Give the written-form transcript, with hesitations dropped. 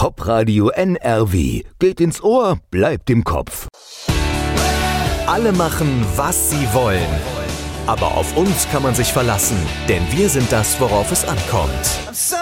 Popradio NRW. Geht ins Ohr, bleibt im Kopf. Alle machen, was sie wollen. Aber auf uns kann man sich verlassen, denn wir sind das, worauf es ankommt.